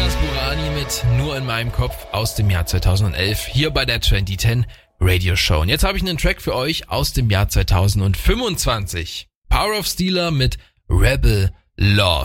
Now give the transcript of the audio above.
Burani mit Nur in meinem Kopf aus dem Jahr 2011 hier bei der 2010 Radio Show. Und jetzt habe ich einen Track für euch aus dem Jahr 2025. Power of Stealer mit Rebel Love.